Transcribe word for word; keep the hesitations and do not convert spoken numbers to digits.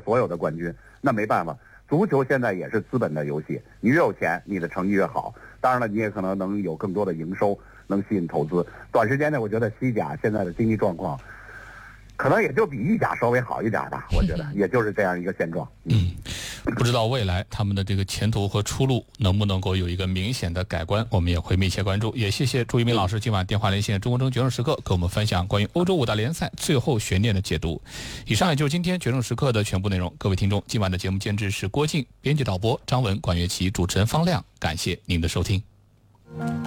所有的冠军，那没办法。足球现在也是资本的游戏，你越有钱，你的成绩越好。当然了，你也可能能有更多的营收，能吸引投资。短时间内，我觉得西甲现在的经济状况，可能也就比意甲稍微好一点吧。我觉得也就是这样一个现状。 嗯，不知道未来他们的这个前途和出路能不能够有一个明显的改观，我们也会密切关注。也谢谢朱一鸣老师今晚电话连线中国中决胜时刻，给我们分享关于欧洲五大联赛最后悬念的解读。以上也就是今天决胜时刻的全部内容。各位听众，今晚的节目监制是郭靖，编辑导播张文、管乐琪，主持人方亮。感谢您的收听。